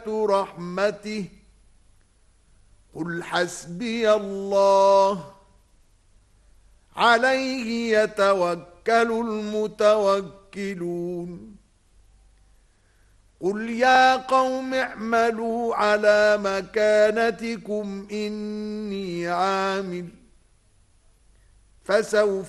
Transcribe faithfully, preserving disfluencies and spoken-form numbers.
رحمته قل حسبي الله عليه يتوكل المتوكلون قل يا قوم اعملوا على مكانتكم إني عامل فسوف